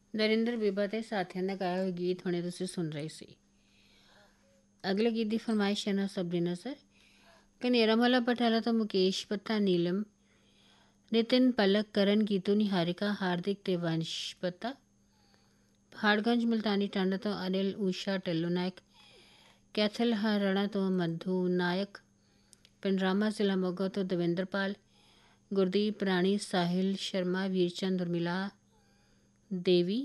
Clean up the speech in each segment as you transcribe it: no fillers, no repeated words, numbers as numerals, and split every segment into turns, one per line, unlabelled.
ਨਰਿੰਦਰ ਬੀਬਾ ਤੇ ਸਾਥੀਆਂ ਦਾ ਗਾਇਆ ਹੋਇਆ ਗੀਤ ਹੁਣੇ ਤੁਸੀਂ ਸੁਣ ਰਹੇ ਸੀ। ਅਗਲੇ ਗੀਤ ਦੀ ਫਰਮਾਇਸ਼ ਹੈ ਨਾ ਸਬਰੀਨਾ ਸਰ। ਕਨੇਰਾ ਮੱਲਾ ਪਟਿਆਲਾ ਤੋਂ ਮੁਕੇਸ਼ ਪੱਤਾ, ਨੀਲਮ, ਨਿਤਿਨ ਪਲਕ, ਕਰਨ, ਗੀਤੂ ਨਿਹਾਰਿਕਾ, ਹਾਰਦਿਕ ਤੇ ਵੰਸ਼ ਪੱਤਾ। ਪਹਾੜਗੰਜ ਮੁਲਤਾਨੀ ਟਾਂਡਾ ਤੋਂ ਅਨਿਲ, ਊਸ਼ਾ ਟਿੱਲੂ ਨਾਇਕ, ਕੈਥਲ ਹਰਿਆਣਾ ਤੋਂ ਮਧੂ ਨਾਇਕ, ਪਿੰਡਰਾਮਾ ਜ਼ਿਲ੍ਹਾ ਮੋਗਾ ਤੋਂ ਦਵਿੰਦਰਪਾਲ, ਗੁਰਦੀਪ ਰਾਣੀ, ਸਾਹਿਲ ਸ਼ਰਮਾ, ਵੀਰਚੰਦ, ਉਰਮਿਲਾ ਦੇਵੀ,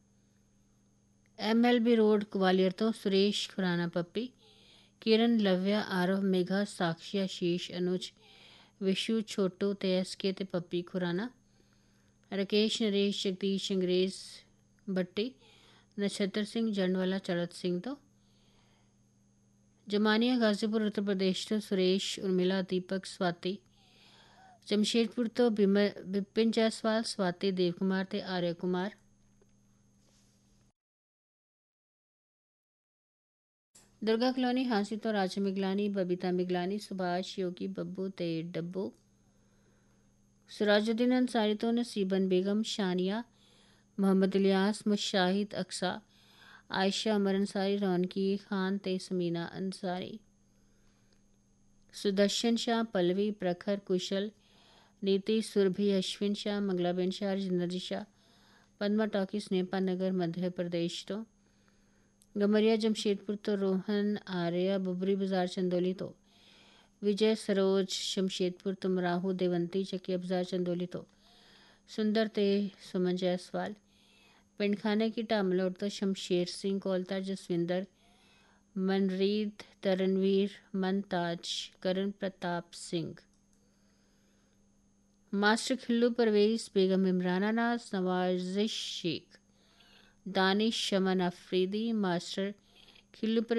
MLB ਰੋਡ ਗਵਾਲੀਅਰ ਤੋਂ ਸੁਰੇਸ਼ ਖੁਰਾਨਾ, ਪੱਪੀ, ਕਿਰਨ, ਲਵਿਆ, ਆਰਵ, ਮੇਘਾ, ਸਾਕਸ਼ੀ, ਆਸ਼ੀਸ਼, ਅਨੁਜ, ਵਿਸ਼ੂ, ਛੋਟੂ ਤੇ SK ਤੇ ਪੱਪੀ ਖੁਰਾਨਾ, ਰਕੇਸ਼, ਨਰੇਸ਼, ਜਗਦੀਸ਼, ਅੰਗਰੇਜ਼ ਬੱਟੀ, ਨਛੱਤਰ ਸਿੰਘ ਜੰਡਵਾਲਾ, ਚੜਤ ਸਿੰਘ ਤੋਂ, ਜਮਾਨੀਆ ਗਾਜ਼ੀਪੁਰ ਉੱਤਰ ਪ੍ਰਦੇਸ਼ ਤੋਂ ਸੁਰੇਸ਼, ਉਰਮਿਲਾ, ਦੀਪਕ, ਸਵਾਤੀ, ਜਮਸ਼ੇਦਪੁਰ ਤੋਂ ਵਿਪਿਨ ਜੈਸਵਾਲ, ਸਵਾਤੀ, ਦੇਵ ਕੁਮਾਰ ਤੇ ਆਰਿਆ ਕੁਮਾਰ। ਦੁਰਗਾ ਕਲੋਨੀ ਹਾਂਸੀ ਤੋਂ ਰਾਜਾ ਮਿਗਲਾਨੀ, ਬਬੀਤਾ ਮਿਗਲਾਨੀ, ਸੁਭਾਸ਼, ਯੋਗੀ, ਬੱਬੂ ਤੇ ਡੱਬੂ। ਸਿਰਾਜੁਦੀਨ ਅੰਸਾਰੀ ਤੋਂ ਨਸੀਬਨ ਬੇਗਮ, ਸ਼ਾਨੀਆ, ਮੁਹੰਮਦ ਇਲਿਆਸ, ਮੁਸ਼ਾਹਿਦ ਅਕਸਾ, ਆਇਸ਼ਾ, ਅਮਰ ਅੰਸਾਰੀ, ਰੌਨਕੀ ਖਾਨ ਤੇ ਸਮੀਨਾ ਅੰਸਾਰੀ। ਸੁਦਰਸ਼ਨ ਸ਼ਾਹ, ਪਲਵੀ, ਪ੍ਰਖਰ, ਕੁਸ਼ਲ, ਨੀਤੀ, ਸੁਰਭੀ, ਅਸ਼विन शाह, मंगलाबेन शाह, रजिंदरजीत शाह, पद्मा टॉकीज, नेपा नगर, मध्य प्रदेश तो, गमरिया जमशेदपुर तो रोहन, आर्या, बुबरी बाजार चंदौली तो, विजय, सरोज, शमशेदपुर तो, मराहू, देवंती, चकिया बाजार चंदौली तो, सुंदर ते सुमन जायसवाल, पिंड खाने की टामलोड तो शमशेर सिंह कौलता, जसविंदर, मनरीत, तरनवीर, मनताज, करण प्रताप सिंह। मास्टर खिल्लू परवेज़, बेगम इमराना नाज, नवाजिश शेख, दानिश शमन अफरीदी, मास्टर खिल्लू